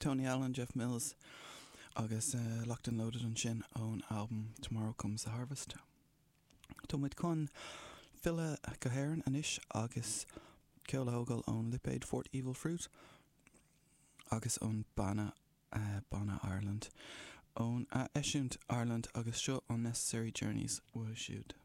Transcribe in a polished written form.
Tony Allen, Jeff Mills agus Locked and Loaded an sin ón album Tomorrow Comes the Harvest. Tá muid chun fille gohéireann anis agus ceola ógáil ón Lipéad Fort Evil Fruit agus ón Banna Ireland ón Eisiúnt Ireland agus seo Unnecessary Journeys bhfuil siúd.